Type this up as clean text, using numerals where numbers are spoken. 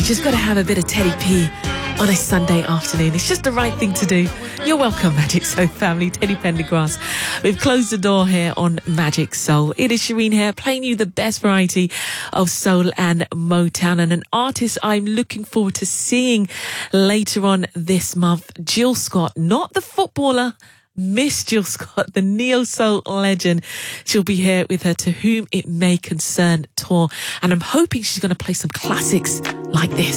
just got to have a bit of Teddy P on a Sunday afternoon. It's just the right thing to do. You're welcome, Magic Soul family. Teddy Pendergrass. We've closed the door here on Magic Soul. It is Shireen here, playing you the best variety of soul and Motown, and an artist I'm looking forward to seeing later on this month, Jill Scott, not the footballer, Miss Jill Scott, the neo-soul legend. She'll be here with her To Whom It May Concern tour, and I'm hoping she's going to play some classics like this.